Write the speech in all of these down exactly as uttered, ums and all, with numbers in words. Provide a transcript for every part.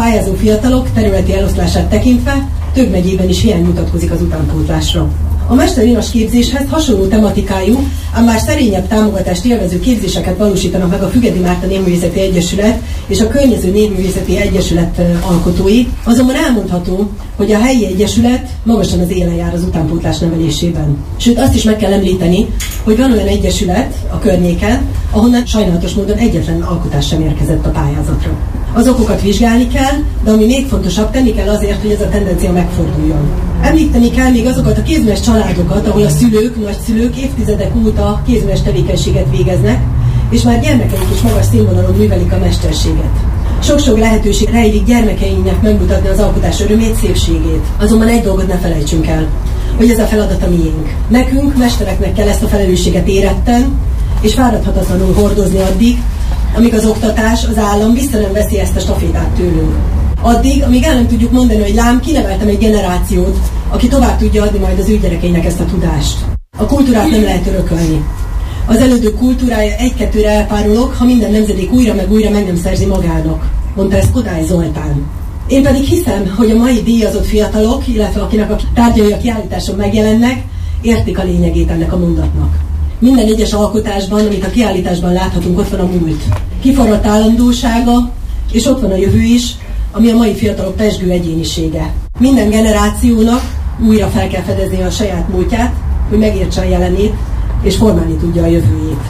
pályázó fiatalok területi eloszlását tekintve több megyében is hiány mutatkozik az utánpótlásra. A mesterinas képzéshez hasonló tematikájú, ám már szerényebb támogatást élvező képzéseket valósítanak meg a Fügedi Márta Népművészeti Egyesület és a környező Népművészeti Egyesület alkotói, azonban elmondható, hogy a helyi egyesület magasan az élen jár az utánpótlás nevelésében. Sőt, azt is meg kell említeni, hogy van olyan egyesület a környéken, ahonnan sajnálatos módon egyetlen alkotás sem érkezett a pályázatra. Az okokat vizsgálni kell, de ami még fontosabb, tenni kell azért, hogy ez a tendencia megforduljon. Említeni kell még azokat a kézműves családokat, ahol a szülők, nagyszülők évtizedek óta kézműves tevékenységet végeznek, és már gyermekeik is magas színvonalon művelik a mesterséget. Sok-sok lehetőség rejlik gyermekeinknek megmutatni az alkotás örömét, szépségét. Azonban egy dolgot ne felejtsünk el, hogy ez a feladat a miénk. Nekünk, mestereknek kell ezt a felelősséget éretten és fáradhatatlanul hordozni addig, amíg az oktatás, az állam vissza nem veszi ezt a stafétát tőlünk. Addig, amíg el nem tudjuk mondani, hogy lám, kineveltem egy generációt, aki tovább tudja adni majd az ő gyerekeinek ezt a tudást. A kultúrát nem lehet örökölni. Az elődök kultúrája egy-kettőre elpárolog, ha minden nemzedék újra meg újra meg nem szerzi magának, mondta ezt Kodály Zoltán. Én pedig hiszem, hogy a mai díjazott fiatalok, illetve akinek a tárgyai a kiállításon megjelennek, értik a lényegét ennek a mondatnak. Minden egyes alkotásban, amit a kiállításban láthatunk, ott van a múlt. Kiforrott állandósága, és ott van a jövő is, ami a mai fiatalok pezsgő egyénisége. Minden generációnak újra fel kell fedezni a saját múltját, hogy megértse a jelenét, és formálni tudja a jövőjét.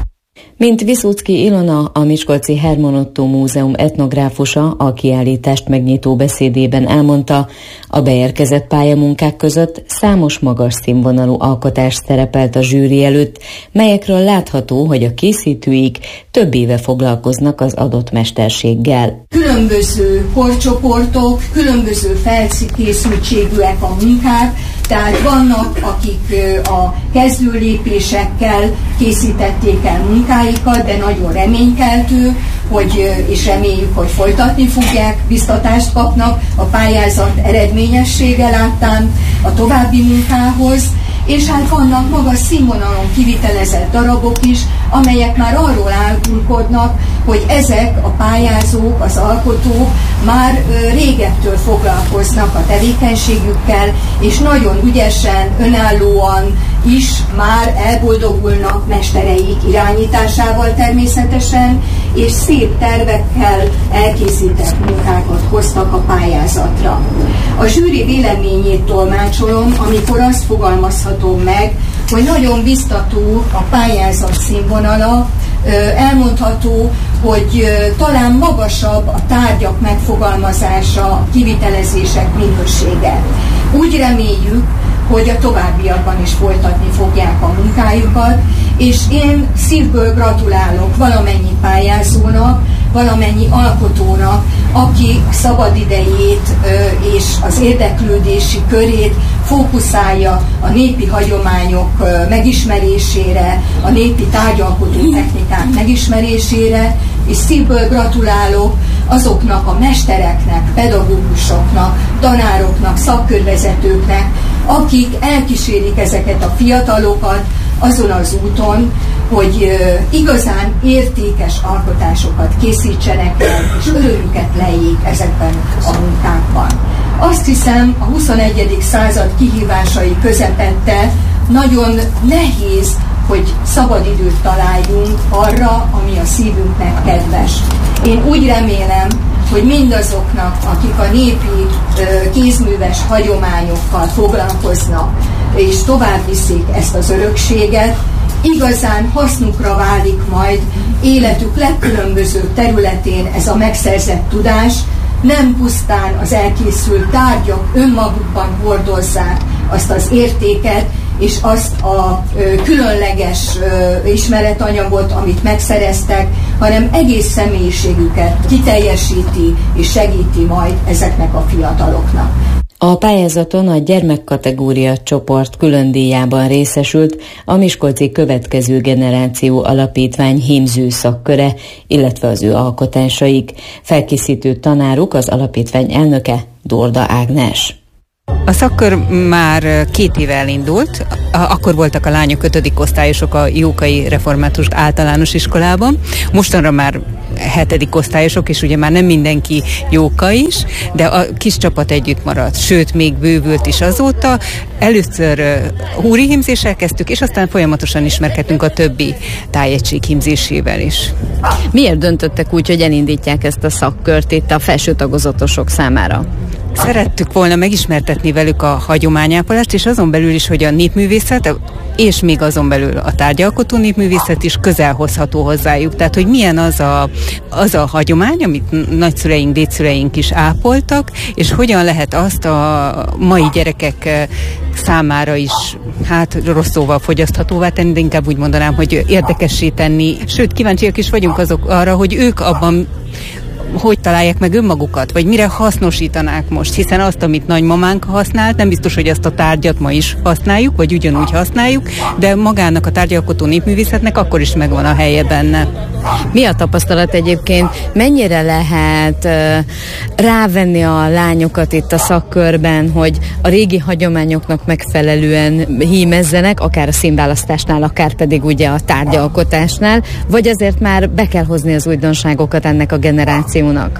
Mint Viszucki Ilona, a Miskolci Herman Ottó Múzeum etnográfusa a kiállítást megnyitó beszédében elmondta, a beérkezett pályamunkák között számos magas színvonalú alkotás szerepelt a zsűri előtt, melyekről látható, hogy a készítőik több éve foglalkoznak az adott mesterséggel. Különböző korcsoportok, különböző felkészültségűek a munkák, tehát vannak, akik a kezdőlépésekkel készítették el munkáikat, de nagyon reménykeltő, hogy, és reméljük, hogy folytatni fogják, biztatást kapnak a pályázat eredményessége láttán a további munkához, és hát vannak magas színvonalon kivitelezett darabok is, amelyek már arról árulkodnak, hogy ezek a pályázók, az alkotók már régebtől foglalkoznak a tevékenységükkel, és nagyon ügyesen, önállóan is már elboldogulnak mestereik irányításával természetesen, és szép tervekkel elkészített munkákat hoztak a pályázatra. A zsűri véleményét tolmácsolom, amikor azt fogalmazhatom meg, hogy nagyon biztató a pályázat színvonala, elmondható, hogy talán magasabb a tárgyak megfogalmazása, a kivitelezések minősége. Úgy reméljük, hogy a továbbiakban is folytatni fogják a munkájukat, és én szívből gratulálok valamennyi pályázónak, valamennyi alkotónak, aki szabadidejét és az érdeklődési körét fókuszálja a népi hagyományok megismerésére, a népi tárgyalkotó technikák megismerésére, és szívből gratulálok azoknak a mestereknek, pedagógusoknak, tanároknak, szakkörvezetőknek, akik elkísérik ezeket a fiatalokat azon az úton, hogy igazán értékes alkotásokat készítsenek el, és örömüket lejjék ezekben a munkákban. Azt hiszem, a huszonegyedik század kihívásai közepette nagyon nehéz, hogy szabadidőt találjunk arra, ami a szívünknek kedves. Én úgy remélem, hogy mindazoknak, akik a népi kézműves hagyományokkal foglalkoznak, és tovább viszik ezt az örökséget, igazán hasznukra válik majd életük legkülönbözőbb területén ez a megszerzett tudás, nem pusztán az elkészült tárgyak önmagukban hordozzák azt az értéket, és azt a ö, különleges ö, ismeretanyagot, amit megszereztek, hanem egész személyiségüket kiteljesíti és segíti majd ezeknek a fiataloknak. A pályázaton a gyermekkategória csoport külön díjában részesült a Miskolci Következő Generáció Alapítvány hímző szakköre, illetve az ő alkotásaik. Felkészítő tanáruk az alapítvány elnöke, Dorda Ágnes. A szakkör már két éve elindult, akkor voltak a lányok ötödik osztályosok a Jókai Református Általános Iskolában, mostanra már hetedik osztályosok, és ugye már nem mindenki Jóka is, de a kis csapat együtt maradt, sőt, még bővült is azóta. Először uh, húri hímzéssel kezdtük, és aztán folyamatosan ismerkedtünk a többi tájegység hímzésével is. Miért döntöttek úgy, hogy elindítják ezt a szakkört itt a felső tagozatosok számára? Szerettük volna megismertetni velük a hagyományápolást, és azon belül is, hogy a népművészet, és még azon belül a tárgyalkotó népművészet is közel hozható hozzájuk. Tehát, hogy milyen az a, az a hagyomány, amit nagyszüleink, dédszüleink is ápoltak, és hogyan lehet azt a mai gyerekek számára is, hát rossz szóval fogyaszthatóvá tenni, de inkább úgy mondanám, hogy érdekessé tenni. Sőt, kíváncsiak is vagyunk azok arra, hogy ők abban hogy találják meg önmagukat, vagy mire hasznosítanák most, hiszen azt, amit nagymamánk használt, nem biztos, hogy ezt a tárgyat ma is használjuk, vagy ugyanúgy használjuk, de magának a tárgyalkotó népművészetnek akkor is megvan a helye benne. Mi a tapasztalat egyébként? Mennyire lehet uh, rávenni a lányokat itt a szakkörben, hogy a régi hagyományoknak megfelelően hímezzenek, akár a színválasztásnál, akár pedig ugye a tárgyalkotásnál, vagy azért már be kell hozni az újdonságokat ennek a generációnak?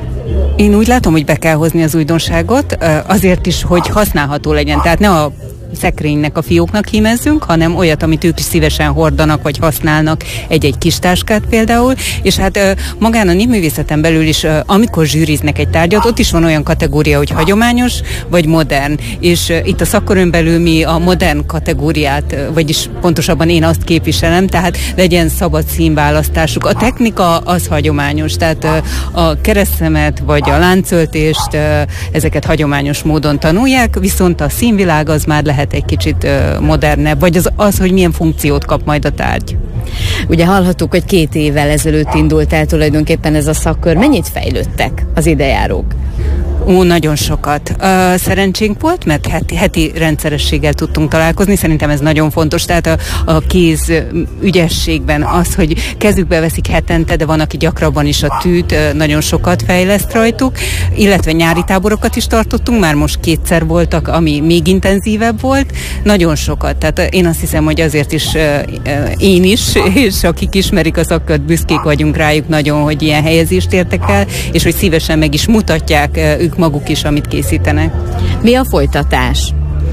Én úgy látom, hogy be kell hozni az újdonságot, azért is, hogy használható legyen. Tehát ne a szekrénynek, a fióknak hímezzünk, hanem olyat, amit ők is szívesen hordanak, vagy használnak, egy-egy kis táskát például, és hát magán a népművészeten belül is, amikor zsűriznek egy tárgyat, ott is van olyan kategória, hogy hagyományos, vagy modern, és itt a szakkörön belül mi a modern kategóriát, vagyis pontosabban én azt képviselem, tehát legyen szabad színválasztásuk. A technika az hagyományos, tehát a keresztszemet, vagy a láncöltést, ezeket hagyományos módon tanulják, viszont a színvilág az már lehet egy kicsit uh, modernebb, vagy az, az, hogy milyen funkciót kap majd a tárgy. Ugye hallhattuk, hogy két évvel ezelőtt indult el tulajdonképpen ez a szakkör. Mennyit fejlődtek az idejárók? Ó, nagyon sokat. Uh, szerencsénk volt, mert heti, heti rendszerességgel tudtunk találkozni. Szerintem ez nagyon fontos. Tehát a, a kéz ügyességben az, hogy kezükbe veszik hetente, de van, aki gyakrabban is a tűt, uh, nagyon sokat fejleszt rajtuk, illetve nyári táborokat is tartottunk, már most kétszer voltak, ami még intenzívebb volt. Nagyon sokat. Tehát uh, én azt hiszem, hogy azért is uh, uh, én is, és akik ismerik a szakkört, büszkék vagyunk rájuk nagyon, hogy ilyen helyezést értek el, és hogy szívesen meg is mutatják uh, ők maguk is, amit készítenek. Mi a folytatás?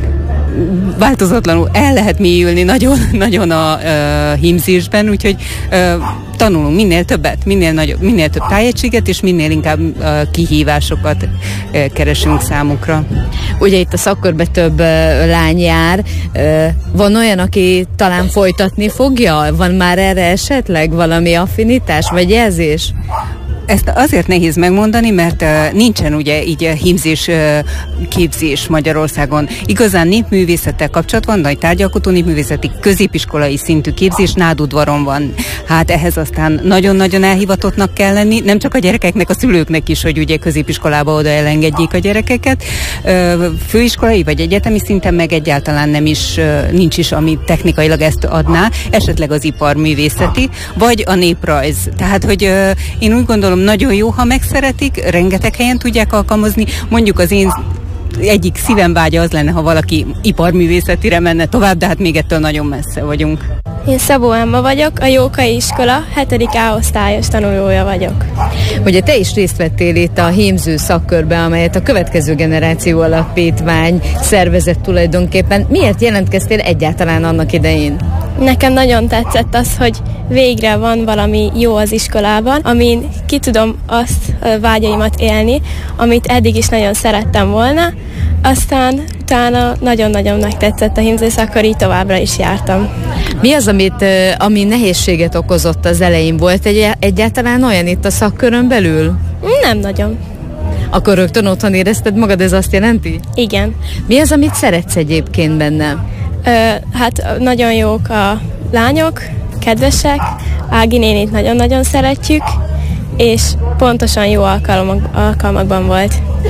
Változatlanul el lehet mélyülni nagyon, nagyon a uh, hímzésben, úgyhogy uh, tanulunk minél többet, minél, nagyobb, minél több tájegységet, és minél inkább uh, kihívásokat uh, keresünk számukra. Ugye itt a szakkörben több uh, lány jár. Uh, van olyan, aki talán folytatni fogja? Van már erre esetleg valami affinitás, vagy jelzés? Ezt azért nehéz megmondani, mert uh, nincsen ugye így uh, hímzés uh, képzés Magyarországon. Igazán népművészettel kapcsolatban, nagy tárgyalkotó népművészeti középiskolai szintű képzés Nádudvaron van. Hát ehhez aztán nagyon-nagyon elhivatottnak kell lenni, nem csak a gyerekeknek, a szülőknek is, hogy ugye középiskolába oda elengedjék a gyerekeket. Uh, főiskolai vagy egyetemi szinten meg egyáltalán nem is, uh, nincs is, ami technikailag ezt adná, esetleg az iparművészeti, vagy a néprajz. Tehát, hogy uh, én úgy gondolom, nagyon jó, ha megszeretik, rengeteg helyen tudják alkalmazni. Mondjuk az én egyik szívemvágya az lenne, ha valaki iparművészetire menne tovább, de hát még ettől nagyon messze vagyunk. Én Szabó Emma vagyok, a Jókai Iskola hetedik A osztályos tanulója vagyok. Ugye te is részt vettél itt a hímző szakkörben, amelyet a Következő Generáció Alapítvány szervezett tulajdonképpen. Miért jelentkeztél egyáltalán annak idején? Nekem nagyon tetszett az, hogy végre van valami jó az iskolában, amin ki tudom azt a vágyaimat élni, amit eddig is nagyon szerettem volna. Aztán utána nagyon-nagyon megtetszett a hímzés, akkor így továbbra is jártam. Mi az, amit, ami nehézséget okozott az elején? Volt egy, egyáltalán olyan itt a szakkörön belül? Nem nagyon. Akkor rögtön otthon érezted magad, ez azt jelenti? Igen. Mi az, amit szeretsz egyébként benne? Ö, hát nagyon jók a lányok, kedvesek, Ági nénit nagyon-nagyon szeretjük, és pontosan jó alkalmak, alkalmakban volt.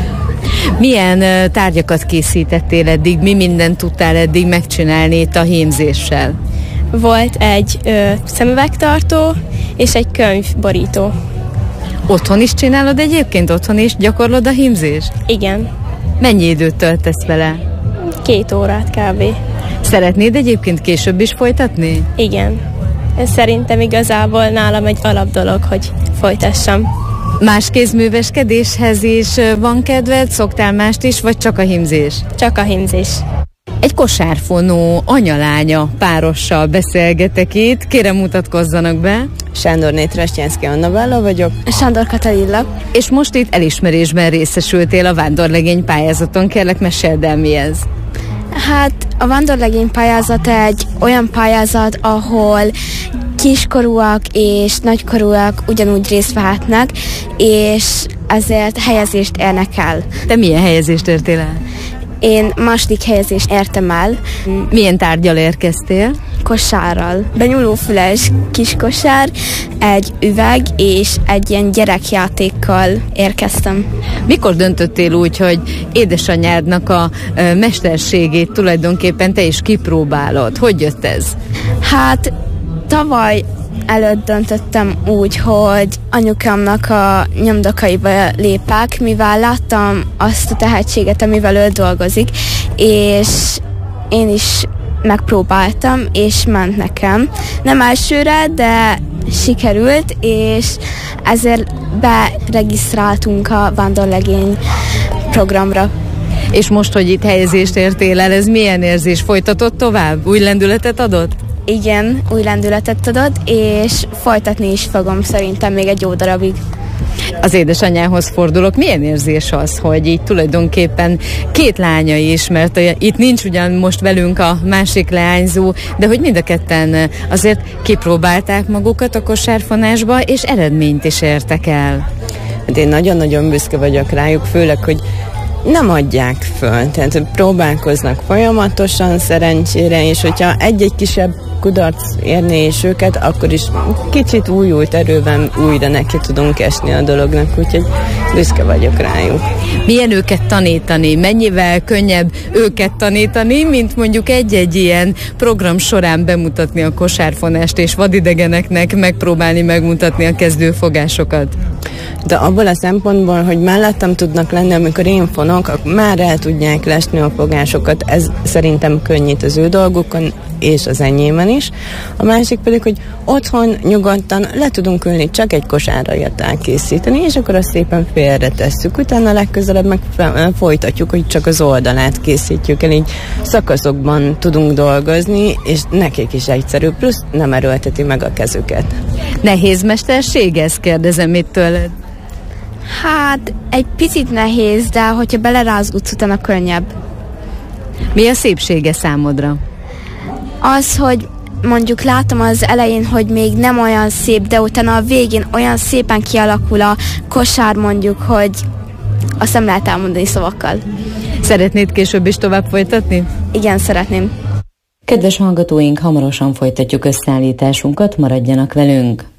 Milyen uh, tárgyakat készítettél eddig? Mi mindent tudtál eddig megcsinálni itt a hímzéssel? Volt egy ö, szemüvegtartó és egy könyvborító. Otthon is csinálod egyébként? Otthon is gyakorlod a hímzést? Igen. Mennyi időt töltesz vele? Két órát kb. Szeretnéd egyébként később is folytatni? Igen. Ez szerintem igazából nálam egy alap dolog, hogy folytassam. Más kézműveskedéshez is van kedved? Szoktál mást is, vagy csak a hímzés? Csak a hímzés. Egy kosárfonó anya-lánya párossal beszélgetek itt. Kérem, mutatkozzanak be. Sándorné Trestjánszky Anna Bála vagyok. Sándor Katalilla. És most itt elismerésben részesültél a vándorlegény pályázaton. Kérlek, meséld el, mi ez? Hát a vándorlegény pályázat egy olyan pályázat, ahol kiskorúak és nagykorúak ugyanúgy részt vehetnek, és ezért helyezést érnek el. Te milyen helyezést értél el? Én második helyezést értem el. Milyen tárgyal érkeztél? Kosárral. Benyúlófüles kis kosár, egy üveg és egy ilyen gyerekjátékkal érkeztem. Mikor döntöttél úgy, hogy édesanyádnak a ö, mesterségét tulajdonképpen te is kipróbálod? Hogy jött ez? Hát tavaly előtt döntöttem úgy, hogy anyukámnak a nyomdokaiba lépek, mivel láttam azt a tehetséget, amivel ő dolgozik, és én is megpróbáltam, és ment nekem. Nem elsőre, de sikerült, és ezért beregisztráltunk a vándorlegény programra. És most, hogy itt helyezést értél el, ez milyen érzés? Folytatott tovább? Új lendületet adott? Igen, új lendületet adott, és folytatni is fogom szerintem még egy jó darabig. Az édesanyjához fordulok. Milyen érzés az, hogy így tulajdonképpen két lánya is, mert itt nincs ugyan most velünk a másik leányzó, de hogy mind a ketten azért kipróbálták magukat a kosárfonásba, és eredményt is értek el. Hát én nagyon-nagyon büszke vagyok rájuk, főleg, hogy nem adják föl, tehát próbálkoznak folyamatosan szerencsére, és hogyha egy-egy kisebb kudarc érné is őket, akkor is kicsit újult erőben újra neki tudunk esni a dolognak, úgyhogy büszke vagyok rájuk. Milyen őket tanítani? Mennyivel könnyebb őket tanítani, mint mondjuk egy-egy ilyen program során bemutatni a kosárfonást, és vadidegeneknek megpróbálni megmutatni a kezdőfogásokat? De abból a szempontból, hogy mellettem tudnak lenni, amikor én fonok, akkor már el tudják lesni a fogásokat. Ez szerintem könnyít az ő dolgukon, és az enyémen is. A másik pedig, hogy otthon nyugodtan le tudunk ülni, csak egy kosárrajat elkészíteni, és akkor azt szépen félre tesszük. Utána legközelebb meg folytatjuk, hogy csak az oldalát készítjük el, így szakaszokban tudunk dolgozni, és nekik is egyszerű, plusz nem erőlteti meg a kezüket. Nehéz mesterség ez? Kérdezem itt tőled. Hát egy picit nehéz, de hogyha belerázgudsz, utána könnyebb. Mi a szépsége számodra? Az, hogy mondjuk látom az elején, hogy még nem olyan szép, de utána a végén olyan szépen kialakul a kosár, mondjuk, hogy azt nem lehet elmondani szavakkal. Szeretnéd később is tovább folytatni? Igen, szeretném. Kedves hallgatóink, hamarosan folytatjuk összeállításunkat, maradjanak velünk!